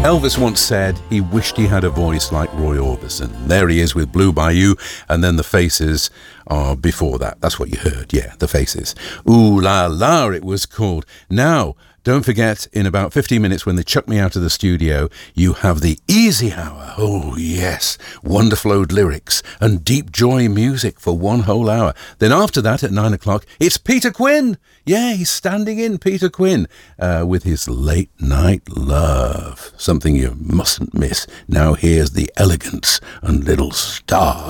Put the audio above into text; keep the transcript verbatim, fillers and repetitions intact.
Elvis once said he wished he had a voice like Roy Orbison. There he is with Blue Bayou, and then the Faces are before that. That's what you heard, yeah, the Faces. Ooh La La, it was called. Now, don't forget, in about fifteen minutes when they chuck me out of the studio, you have the Easy Hour. Oh, yes. Wonderful lyrics and deep joy music for one whole hour. Then after that, at nine o'clock, it's Peter Quinn. Yeah, he's standing in, Peter Quinn, uh, with his Late Night Love. Something you mustn't miss. Now here's the Elegance and Little Star.